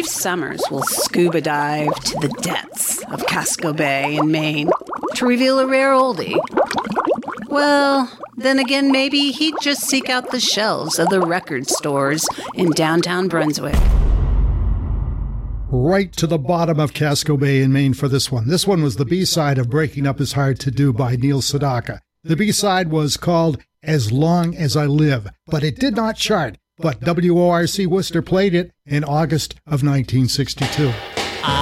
Steve Summers will scuba dive to the depths of Casco Bay in Maine to reveal a rare oldie. Well, then again, maybe he'd just seek out the shelves of the record stores in downtown Brunswick. Right to the bottom of Casco Bay in Maine for this one. This one was the B-side of Breaking Up Is Hard to Do by Neil Sedaka. The B-side was called As Long As I Live, but it did not chart. But WORC Worcester played it in August of 1962.